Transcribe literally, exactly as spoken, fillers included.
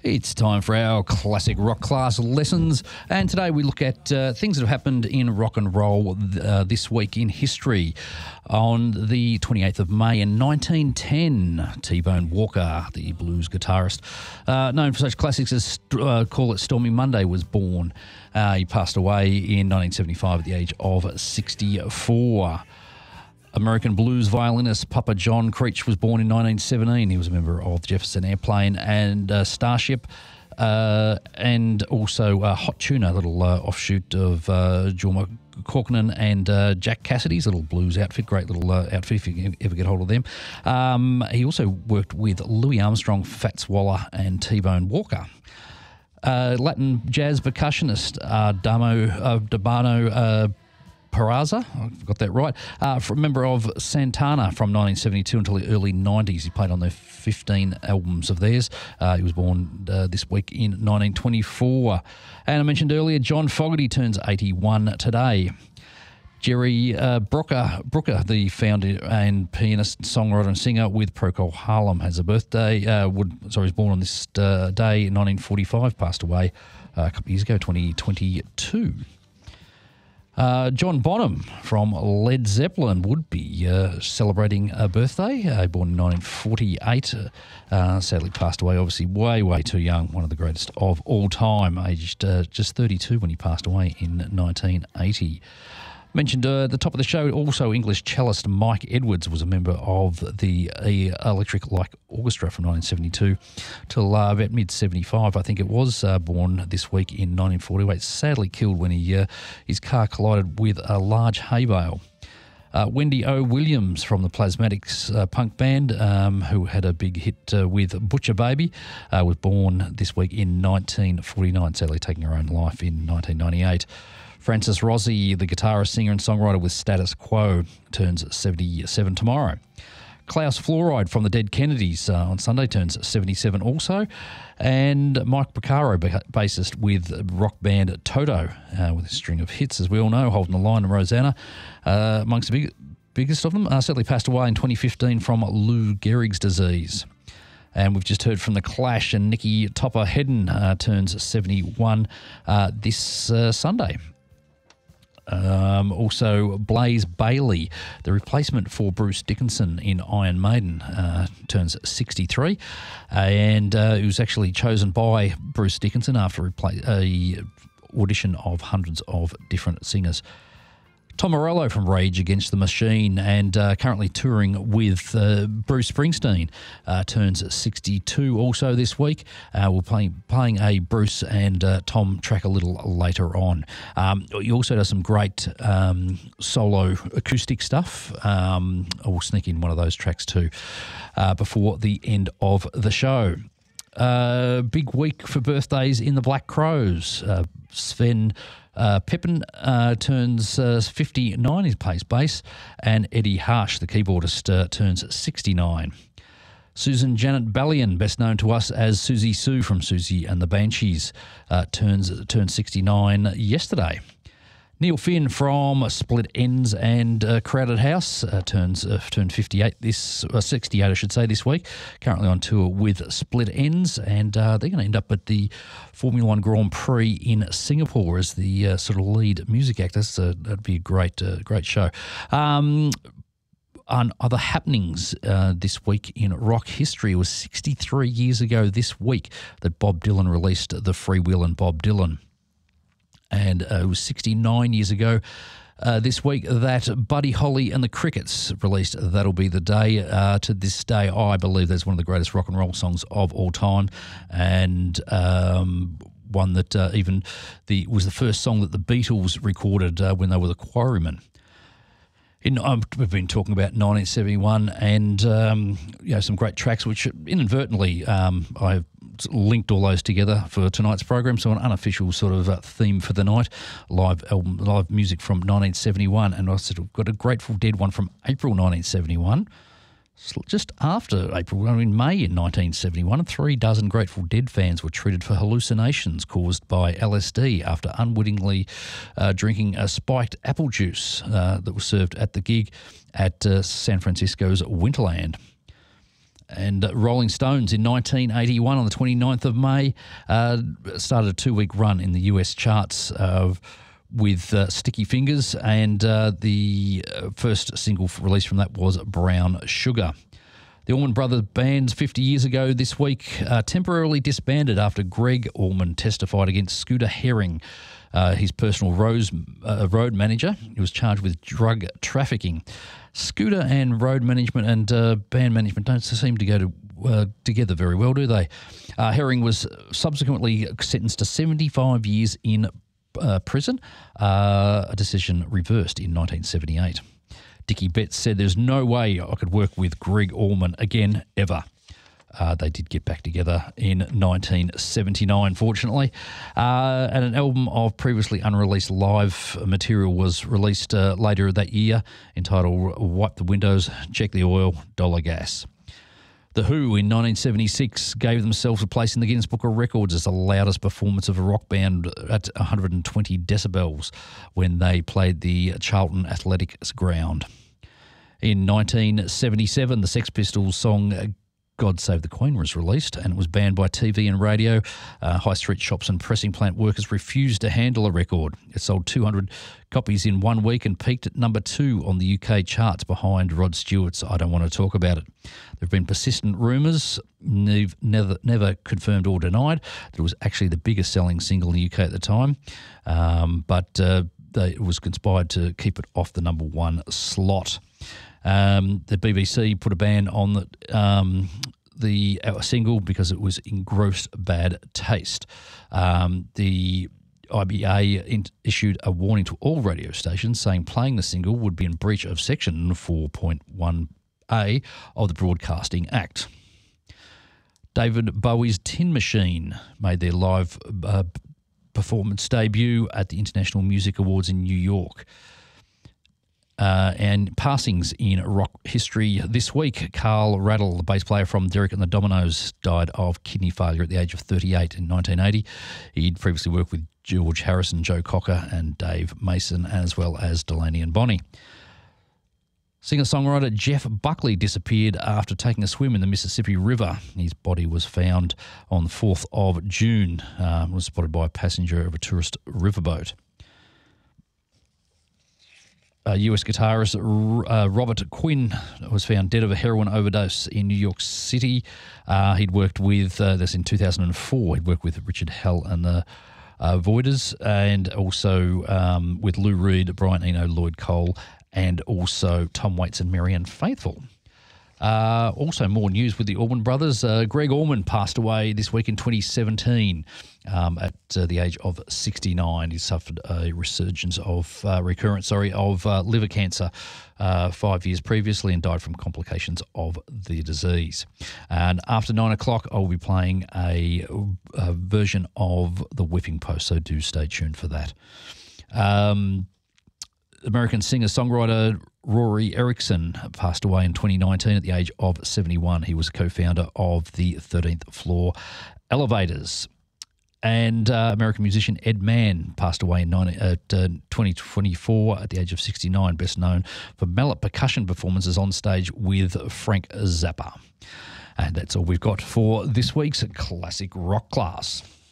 It's time for our classic rock class lessons, and today we look at uh, things that have happened in rock and roll uh, this week in history. On the twenty-eighth of May in nineteen ten, T-Bone Walker, the blues guitarist, uh, known for such classics as uh, Call It Stormy Monday, was born. Uh, he passed away in nineteen seventy-five at the age of sixty-four. American blues violinist Papa John Creech was born in nineteen seventeen. He was a member of the Jefferson Airplane and uh, Starship, uh, and also uh, Hot Tuna, a little uh, offshoot of uh, Jorma Kaukonen and uh, Jack Cassidy's little blues outfit. Great little uh, outfit if you ever get hold of them. Um, he also worked with Louis Armstrong, Fats Waller and T-Bone Walker. Uh, Latin jazz percussionist uh, Damo uh, Dabano uh, Peraza, I got that right, uh, a member of Santana from nineteen seventy-two until the early nineties. He played on their fifteen albums of theirs. Uh, he was born uh, this week in nineteen twenty-four. And I mentioned earlier, John Fogerty turns eighty-one today. Jerry uh, Brooker, Brooker, the founder and pianist, songwriter and singer with Procol Harum, has a birthday. Uh, would, sorry, was born on this uh, day in nineteen forty-five, passed away uh, a couple of years ago, twenty twenty-two. Uh, John Bonham from Led Zeppelin would be uh, celebrating a birthday. Uh, born in nineteen forty-eight. Uh, sadly passed away, obviously way, way too young. One of the greatest of all time, aged uh, just thirty-two when he passed away in nineteen eighty. Mentioned uh, at the top of the show, also English cellist Mike Edwards was a member of the uh, Electric Light Orchestra from nineteen seventy-two till uh, about mid seventy-five, I think it was, uh, born this week in nineteen forty-eight. Sadly killed when he uh, his car collided with a large hay bale. Uh, Wendy O. Williams from the Plasmatics uh, punk band, um, who had a big hit uh, with Butcher Baby, uh, was born this week in nineteen forty-nine, sadly taking her own life in nineteen ninety-eight. Francis Rossi, the guitarist, singer and songwriter with Status Quo, turns seventy-seven tomorrow. Klaus Fluoride from the Dead Kennedys uh, on Sunday turns seventy-seven also. And Mike Porcaro, bassist with rock band Toto, uh, with a string of hits, as we all know, Holding the Line and Rosanna, uh, amongst the big, biggest of them, uh, sadly passed away in twenty fifteen from Lou Gehrig's disease. And we've just heard from The Clash, and Nicky Topper Hedden uh, turns seventy-one uh, this uh, Sunday. Um, also, Blaze Bayley, the replacement for Bruce Dickinson in Iron Maiden, uh, turns sixty-three, uh, and uh, he was actually chosen by Bruce Dickinson after a, a audition of hundreds of different singers. Tom Morello from Rage Against the Machine, and uh, currently touring with uh, Bruce Springsteen, uh, turns sixty-two also this week. Uh, we're playing, playing a Bruce and uh, Tom track a little later on. Um, he also does some great um, solo acoustic stuff. Um, I will sneak in one of those tracks too uh, before the end of the show. Uh, big week for birthdays in the Black Crowes. Uh, Sven Uh, Pippin uh, turns uh, fifty-nine, he plays bass, and Eddie Harsh, the keyboardist, uh, turns sixty-nine. Susan Janet Ballion, best known to us as Susie Sue from Susie and the Banshees, uh, turns turned sixty-nine yesterday. Neil Finn from Split Ends and uh, Crowded House uh, turns uh, turned fifty-eight this uh, sixty-eight, I should say, this week. Currently on tour with Split Ends, and uh, they're going to end up at the Formula One Grand Prix in Singapore as the uh, sort of lead music act. That's uh, that'd be a great, uh, great show. Um, on other happenings uh, this week in rock history, it was sixty-three years ago this week that Bob Dylan released The Free Will and Bob Dylan. And uh, it was sixty-nine years ago uh, this week that Buddy Holly and the Crickets released That'll Be the Day. Uh, to this day, I believe that's one of the greatest rock and roll songs of all time, and um, one that uh, even the was the first song that the Beatles recorded uh, when they were the Quarrymen. In, um, we've been talking about nineteen seventy-one and um, you know, some great tracks, which inadvertently um, I've linked all those together for tonight's program. So an unofficial sort of uh, theme for the night, live album, live music from nineteen seventy-one, and I said we've got a Grateful Dead one from April nineteen seventy-one. Just after April, in May in nineteen seventy-one, three dozen Grateful Dead fans were treated for hallucinations caused by L S D after unwittingly uh, drinking a spiked apple juice uh, that was served at the gig at uh, San Francisco's Winterland. And Rolling Stones in nineteen eighty-one on the twenty-ninth of May uh, started a two-week run in the U S charts uh, with uh, Sticky Fingers, and uh, the first single released from that was Brown Sugar. The Allman Brothers Band's fifty years ago this week uh, temporarily disbanded after Greg Allman testified against Scooter Herring, uh, his personal rose, uh, road manager. He was charged with drug trafficking. Scooter and road management and uh, band management don't seem to go to, uh, together very well, do they? Uh, Herring was subsequently sentenced to seventy-five years in uh, prison, uh, a decision reversed in nineteen seventy-eight. Dickie Betts said, "There's no way I could work with Greg Allman again, ever." Uh, they did get back together in nineteen seventy-nine, fortunately. Uh, and an album of previously unreleased live material was released uh, later that year, entitled Wipe the Windows, Check the Oil, Dollar Gas. The Who in nineteen seventy-six gave themselves a place in the Guinness Book of Records as the loudest performance of a rock band at one hundred twenty decibels when they played the Charlton Athletics ground. In nineteen seventy-seven, the Sex Pistols song God Save the Queen was released, and it was banned by T V and radio. Uh, high street shops and pressing plant workers refused to handle a record. It sold two hundred copies in one week and peaked at number two on the U K charts behind Rod Stewart's I Don't Want to Talk About It. There have been persistent rumours, never, never confirmed or denied, that it was actually the biggest selling single in the U K at the time, um, but uh, they, it was conspired to keep it off the number one slot. Um, the B B C put a ban on the, um, the uh, single because it was in gross bad taste. Um, the I B A in, issued a warning to all radio stations saying playing the single would be in breach of Section four point one A of the Broadcasting Act. David Bowie's Tin Machine made their live uh, performance debut at the International Music Awards in New York. Uh, and passings in rock history this week. Carl Rattle, the bass player from Derek and the Dominoes, died of kidney failure at the age of thirty-eight in nineteen eighty. He'd previously worked with George Harrison, Joe Cocker and Dave Mason, as well as Delaney and Bonnie. Singer-songwriter Jeff Buckley disappeared after taking a swim in the Mississippi River. His body was found on the fourth of June. Uh, was spotted by a passenger of a tourist riverboat. Uh, U S guitarist uh, Robert Quinn was found dead of a heroin overdose in New York City. Uh, he'd worked with, uh, this in two thousand four, he'd worked with Richard Hell and the uh, Voiders, and also um, with Lou Reed, Brian Eno, Lloyd Cole, and also Tom Waits and Marianne Faithfull. Uh, also, more news with the Allman Brothers. Uh, Greg Allman passed away this week in twenty seventeen um, at uh, the age of sixty-nine. He suffered a resurgence of, uh, recurrence, sorry, of uh, liver cancer uh, five years previously and died from complications of the disease. And after nine o'clock, I'll be playing a, a version of The Whipping Post, so do stay tuned for that. Um, American singer-songwriter Rory Erickson passed away in twenty nineteen at the age of seventy-one. He was co-founder of the thirteenth Floor Elevators. And uh, American musician Ed Mann passed away in ninety, at uh, twenty twenty-four at the age of sixty-nine, best known for mallet percussion performances on stage with Frank Zappa. And that's all we've got for this week's Classic Rock Class.